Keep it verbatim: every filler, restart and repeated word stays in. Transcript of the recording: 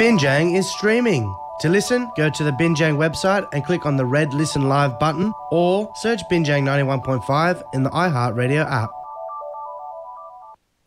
Binjang is streaming. To listen, go to the Binjang website and click on the red Listen Live button or search Binjang ninety-one point five in the iHeartRadio app.